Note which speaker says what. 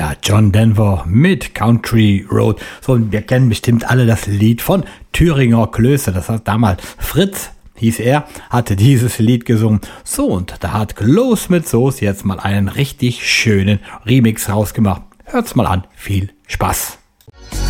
Speaker 1: Ja, John Denver mit Country Road. So, und wir kennen bestimmt alle das Lied von Thüringer Klöße. Das heißt damals Fritz, hieß er, hatte dieses Lied gesungen. So, und da hat Kloß mit Soße jetzt mal einen richtig schönen Remix rausgemacht. Hört's mal an. Viel Spaß.